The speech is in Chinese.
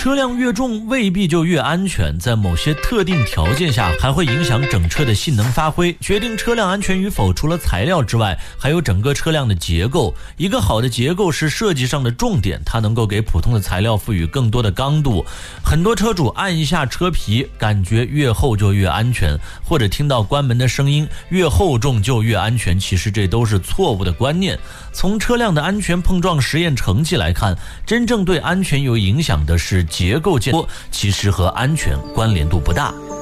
车辆越重未必就越安全，在某些特定条件下还会影响整车的性能发挥。决定车辆安全与否，除了材料之外，还有整个车辆的结构。一个好的结构是设计上的重点，它能够给普通的材料赋予更多的刚度。很多车主按一下车皮，感觉越厚就越安全，或者听到关门的声音，越厚重就越安全，其实这都是错误的观念。从车辆的安全碰撞实验成绩来看，真正对安全有影响的是结构件，其实和安全关联度不大。